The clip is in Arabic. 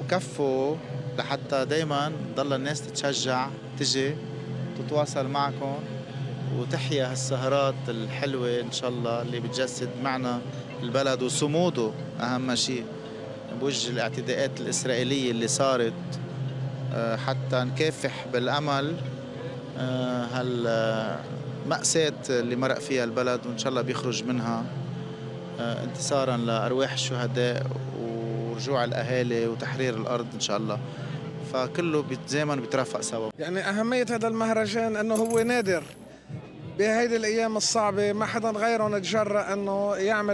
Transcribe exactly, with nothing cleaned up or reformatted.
وكفوا لحتى دايما ضل الناس تتشجع تجي تتواصل معكم وتحيا هالسهرات الحلوة إن شاء الله اللي بتجسد معنى البلد وصموده أهم شيء بوجه الاعتداءات الإسرائيلية اللي صارت، آه، حتى نكافح بالأمل آه، هالمأساة اللي مرق فيها البلد، وإن شاء الله بيخرج منها آه، انتصارا لأرواح الشهداء ورجوع الأهالي وتحرير الأرض إن شاء الله. فكله بيتزامن وبيترافق سوا. يعني أهمية هذا المهرجان أنه هو نادر بهيدي الأيام الصعبة، ما حدا غيرهم تجرأ أنه يعمل